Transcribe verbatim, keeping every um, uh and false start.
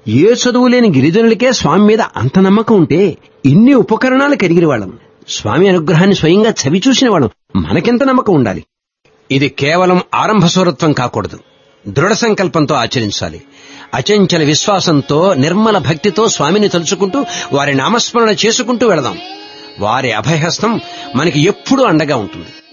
ఏ చదువు లేని గిరిజనులకే స్వామి మీద అంత నమ్మకం ఉంటే ఇన్ని ఉపకరణాలు కలిగిన వాళ్ళం, స్వామి అనుగ్రహాన్ని స్వయంగా చవి చూసిన వాళ్ళం, మనకెంత నమ్మకం ఉండాలి. ఇది కేవలం ఆరంభసూరత్వం కాకూడదు, దృఢ సంకల్పంతో ఆచరించాలి. అచంచల విశ్వాసంతో, నిర్మల భక్తితో స్వామిని తలుచుకుంటూ వారి నామస్మరణ చేసుకుంటూ వెళదాం. వారి అభయహస్తం మనకి ఎప్పుడూ అండగా ఉంటుంది.